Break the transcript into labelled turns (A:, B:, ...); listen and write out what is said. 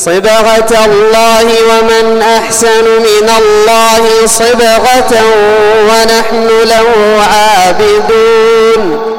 A: صبغة الله ومن أحسن من الله صبغة ونحن له عابدون